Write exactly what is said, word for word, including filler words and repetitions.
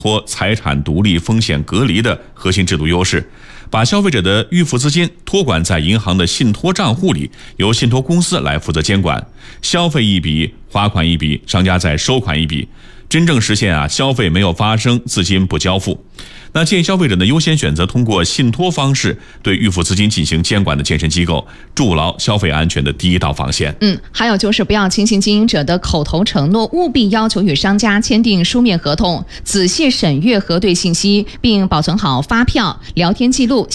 或财产独立、风险隔离的核心制度优势，把消费者的预付资金托管在银行的信托账户里，由信托公司来负责监管，消费一笔，花款一笔，商家再收款一笔，真正实现啊消费没有发生，资金不交付。那建议消费者呢优先选择通过信托方式对预付资金进行监管的健身机构，筑牢消费安全的第一道防线。 嗯，还有就是不要轻信经营者的口头承诺，务必要求与商家签订书面合同，仔细审阅核对信息，并保存好发票、聊天记录。